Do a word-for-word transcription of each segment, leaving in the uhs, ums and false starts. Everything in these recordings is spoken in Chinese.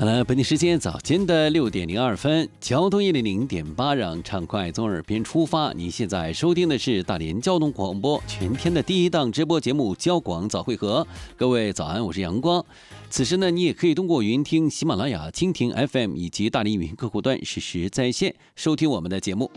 好了，本地时间早间的六点零二分，交通一零零点八，让畅快从耳边出发。你现在收听的是大连交通广播全天的第一档直播节目《交广早会合》。各位早安，我是阳光。此时呢，你也可以通过云听喜马拉雅、蜻蜓 F M 以及大连语音客户端实时在线收听我们的节目。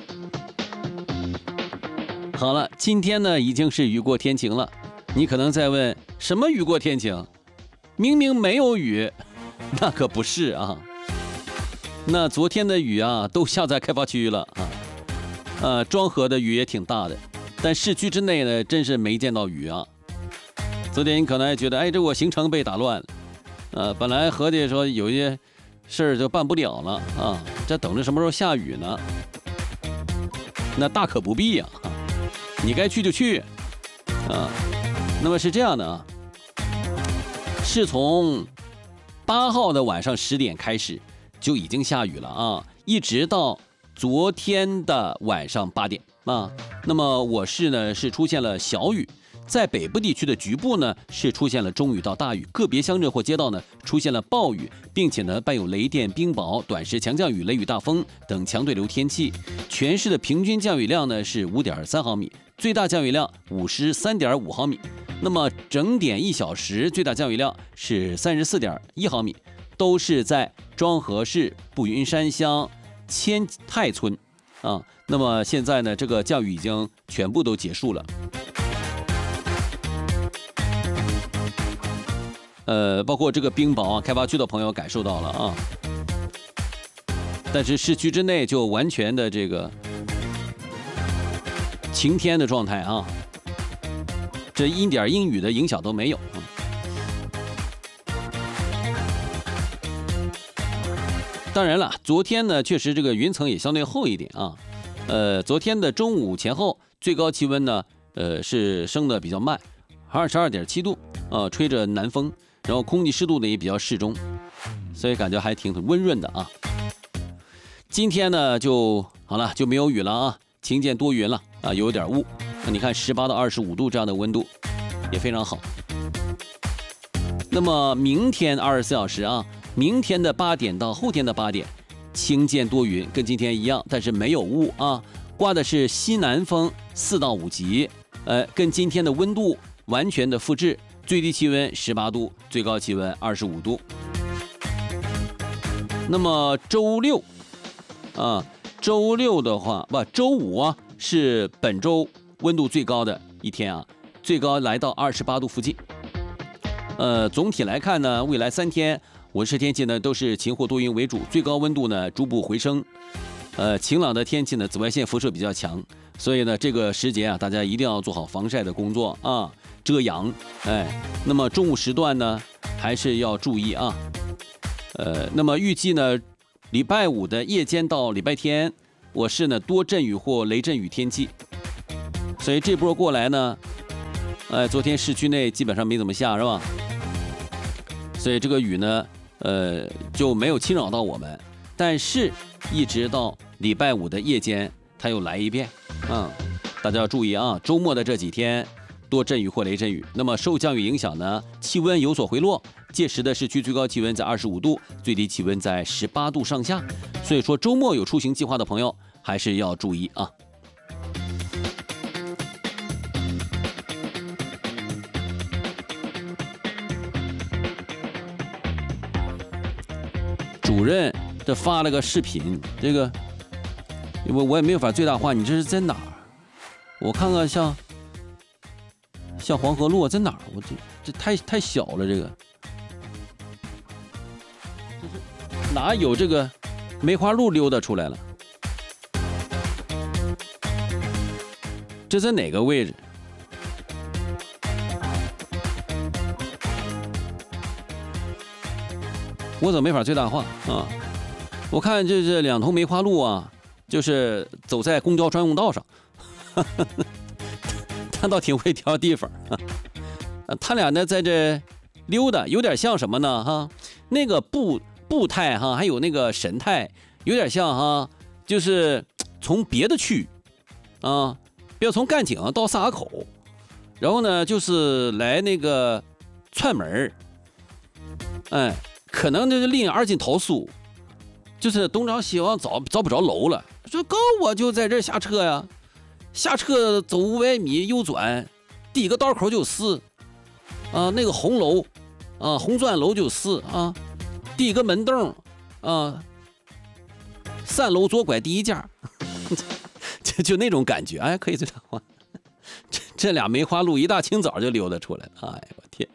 好了，今天呢已经是雨过天晴了。你可能在问，什么雨过天晴？明明没有雨。那可不是啊，那昨天的雨啊都下在开发区了啊，呃，庄河的雨也挺大的，但市区之内呢真是没见到雨啊。昨天你可能还觉得，哎，这我行程被打乱了，呃，本来合计说有一些事儿就办不了了啊，这等着什么时候下雨呢？那大可不必呀、啊，你该去就去啊。那么是这样的啊，是从八号的晚上十点开始就已经下雨了啊，一直到昨天的晚上八点啊。那么我市呢是出现了小雨，在北部地区的局部呢是出现了中雨到大雨，个别乡镇或街道呢出现了暴雨，并且呢伴有雷电、冰雹、短时强降雨、雷雨大风等强对流天气。全市的平均降雨量呢是五点三毫米，最大降雨量五十三点五毫米。那么整点一小时最大降雨量是三十四点一毫米，都是在庄河市步云山乡千泰村啊。那么现在呢，这个降雨已经全部都结束了。呃，包括这个冰雹啊，开发区的朋友感受到了啊。但是市区之内就完全的这个晴天的状态啊。这一点阴雨的影响都没有啊。当然了，昨天呢，确实这个云层也相对厚一点啊。呃，昨天的中午前后，最高气温呢，呃，是升的比较慢，二十二点七度，呃，吹着南风，然后空气湿度呢也比较适中，所以感觉还挺温润的啊。今天呢就好了，就没有雨了啊，晴见多云了啊，有点雾。那你看十八到二十五度这样的温度也非常好。那么明天二十四小时啊，明天的八点到后天的八点，晴见多云，跟今天一样，但是没有雾啊，刮的是西南风四到五级，呃，跟今天的温度完全的复制，最低气温十八度，最高气温二十五度。那么周六啊，周六的话不，周五啊是本周温度最高的一天啊，最高来到二十八度附近。呃，总体来看呢，未来三天我市天气呢都是晴或多云为主，最高温度呢逐步回升。呃，晴朗的天气呢，紫外线辐射比较强，所以呢这个时节啊，大家一定要做好防晒的工作啊，遮阳。哎，那么中午时段呢，还是要注意啊。呃，那么预计呢，礼拜五的夜间到礼拜天，我市呢多阵雨或雷阵雨天气。所以这波过来呢，呃，昨天市区内基本上没怎么下，是吧？所以这个雨呢，呃，就没有侵扰到我们。但是，一直到礼拜五的夜间，它又来一遍，嗯，大家要注意啊！周末的这几天多阵雨或雷阵雨。那么受降雨影响呢，气温有所回落，届时的市区最高气温在二十五度，最低气温在十八度上下。所以说，周末有出行计划的朋友还是要注意啊。主任这发了个视频，这个我我也没有法最大化，你这是在哪儿？我看看像像黄河路在哪儿？我这这太太小了，这个这是哪有这个梅花鹿溜达出来了？这在哪个位置？我怎么没法最大化啊？我看这这两头梅花鹿啊，就是走在公交专用道上，他倒挺会挑地方。他俩呢在这溜达，有点像什么呢？哈，那个步步态哈，还有那个神态，有点像哈，就是从别的区域啊，比如从干井到萨河口，然后呢就是来那个串门，哎。 可能就是另二进逃宿，就是东张西望找找不着楼了，说哥我就在这儿下车呀，下车走五百米右转，第一个道口就死，啊那个红楼，啊红砖楼就死啊，第一个门洞，啊三楼左拐第一家，就就那种感觉，哎可以这样话，这这俩梅花鹿一大清早就溜达出来了，哎我天。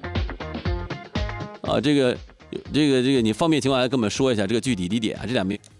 啊，这个，这个，这个，你方便情况下跟我们说一下这个具体地点啊，这俩没。